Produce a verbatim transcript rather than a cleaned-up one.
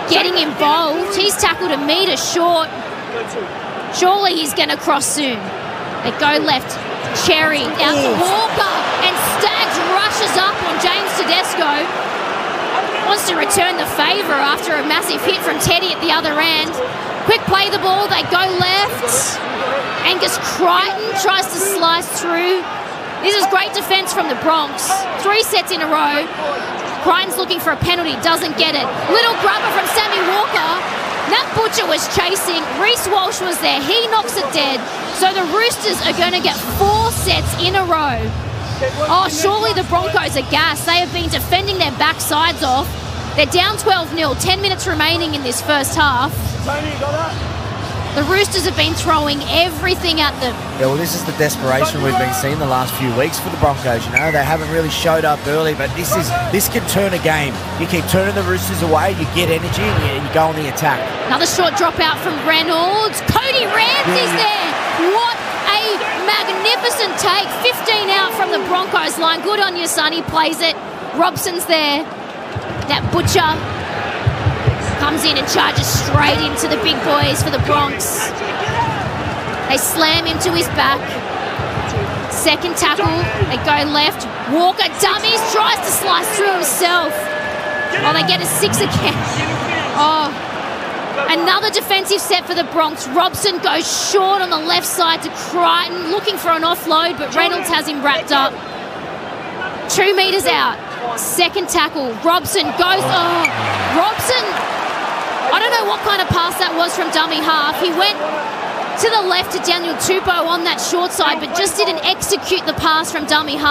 getting involved. He's tackled a metre short. Surely he's going to cross soon. They go left. Cherry out to Walker, and Staggs rushes up on James Tedesco. Wants to return the favour after a massive hit from Teddy at the other end. Quick play the ball, they go left. Angus Crichton tries to slice through. This is great defence from the Bronx. Three sets in a row. Crichton's looking for a penalty, doesn't get it. Little grubber from Sammy Walker. Nat Butcher was chasing. Reece Walsh was there. He knocks it dead. So the Roosters are going to get four sets in a row. Oh, surely the Broncos are gassed. They have been defending their backsides off. They're down twelve nil, ten minutes remaining in this first half. The Roosters have been throwing everything at them. Yeah, well, this is the desperation we've been seeing the last few weeks for the Broncos. You know, they haven't really showed up early, but this is this can turn a game. You keep turning the Roosters away, you get energy, and you, you go on the attack. Another short drop out from Reynolds. Cody Ramsey's there. What a magnificent take. fifteen out from the Broncos line. Good on you, son. He plays it. Robson's there. That Butcher comes in and charges straight into the big boys for the Bronx. They slam him to his back. Second tackle, they go left. Walker dummies, tries to slice through himself. Oh, they get a six again. Oh, another defensive set for the Bronx. Robson goes short on the left side to Crichton, looking for an offload, but Reynolds has him wrapped up. Two metres out. Second tackle. Robson goes. Oh, Robson. I don't know what kind of pass that was from dummy half. He went to the left to Daniel Tupou on that short side, but just didn't execute the pass from dummy half.